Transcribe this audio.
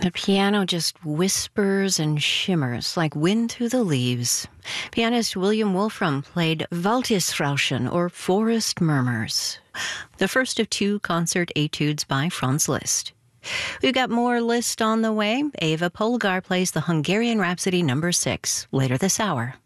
The piano just whispers and shimmers like wind through the leaves. Pianist William Wolfram played Waldesrauschen, or Forest Murmurs, the first of two concert etudes by Franz Liszt. We've got more Liszt on the way. Eva Polgar plays the Hungarian Rhapsody No. 6 later this hour.